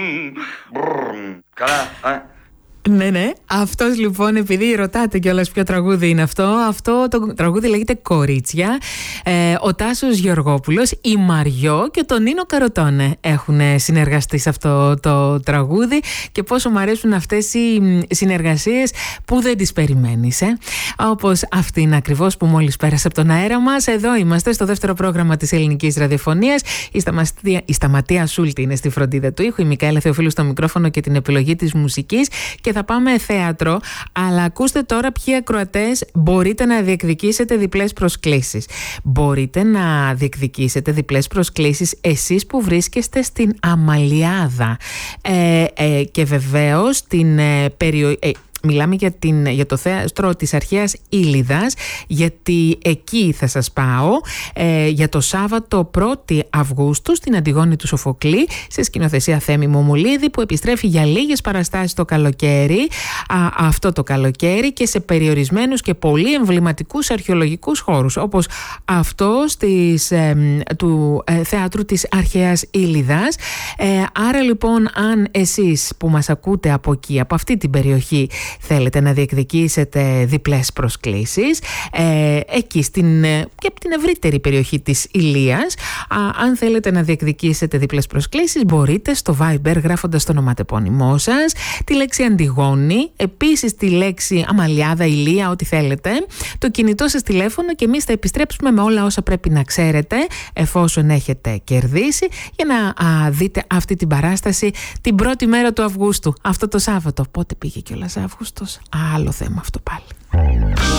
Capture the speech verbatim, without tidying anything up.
Καλά, ε. Ναι, ναι. Αυτός λοιπόν, επειδή ρωτάτε κιόλας ποιο τραγούδι είναι αυτό, αυτό το τραγούδι λέγεται Κορίτσια. Ε, ο Τάσος Γεωργόπουλος, η Μαριό και τον Νίνο Καροτώνε έχουν συνεργαστεί σε αυτό το τραγούδι και πόσο μου αρέσουν αυτές οι συνεργασίες που δεν τις περιμένεις. Ε. Όπως αυτήν ακριβώς που μόλις πέρασε από τον αέρα μας. Εδώ είμαστε στο δεύτερο πρόγραμμα της ελληνικής ραδιοφωνίας. Η, Σταματία, η Σταματία Σούλτη είναι στη φροντίδα του ήχου, η Μικαέλα Θεοφίλου στο μικρόφωνο και την επιλογή της μουσικής. Και θα πάμε θέατρο, αλλά ακούστε τώρα ποιοι ακροατές μπορείτε να διεκδικήσετε διπλές προσκλήσεις. Μπορείτε να διεκδικήσετε διπλές προσκλήσεις εσείς που βρίσκεστε στην Αμαλιάδα. Ε, ε, και βεβαίως την ε, περιοχή... Ε, Μιλάμε για, την, για το θέατρο της Αρχαίας Ήλιδας, γιατί εκεί θα σας πάω ε, για το Σάββατο πρώτη Αυγούστου στην Αντιγόνη του Σοφοκλή, σε σκηνοθεσία Θέμη Μομουλίδη, που επιστρέφει για λίγες παραστάσεις το καλοκαίρι, α, αυτό το καλοκαίρι, και σε περιορισμένους και πολύ εμβληματικούς αρχαιολογικούς χώρους, όπως αυτός της, ε, του ε, θέατρου της Αρχαίας Ήλιδας. Ε, άρα λοιπόν, αν εσείς που μας ακούτε από εκεί, από αυτή την περιοχή, θέλετε να διεκδικήσετε διπλές προσκλήσεις ε, εκεί στην, και από την ευρύτερη περιοχή της Ηλίας, α, αν θέλετε να διεκδικήσετε διπλές προσκλήσεις, μπορείτε στο Viber, γράφοντας το ονοματεπώνυμό σας, τη λέξη Αντιγόνη, επίσης τη λέξη Αμαλιάδα, Ηλία, ό,τι θέλετε, το κινητό σας τηλέφωνο, και εμείς θα επιστρέψουμε με όλα όσα πρέπει να ξέρετε εφόσον έχετε κερδίσει, για να α, δείτε αυτή την παράσταση την πρώτη μέρα του Αυγούστου, αυτό το Σάββατο. Πότε πήγε κιόλας Αύγουστος? Άλλο θέμα αυτό πάλι.